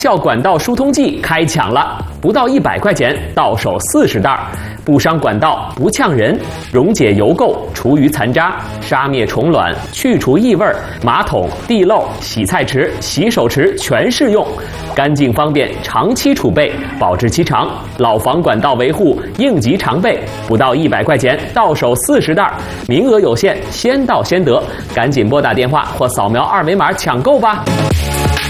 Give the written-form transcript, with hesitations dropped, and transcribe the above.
效管道疏通剂开抢了，不到100块钱到手40袋，不伤管道，不呛人，溶解油垢，除余残渣，杀灭虫卵，去除异味，马桶、地漏、洗菜池、洗手池全适用，干净方便，长期储备，保质期长，老房管道维护应急常备，不到100块钱到手40袋，名额有限，先到先得，赶紧拨打电话或扫描2维码抢购吧。